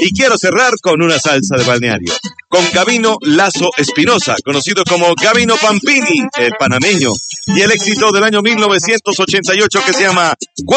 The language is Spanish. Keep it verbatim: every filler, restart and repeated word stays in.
Y quiero cerrar con una salsa de balneario, con Gabino Lazo Espinosa, conocido como Gabino Pampini, el panameño, y el éxito del año mil novecientos ochenta y ocho que se llama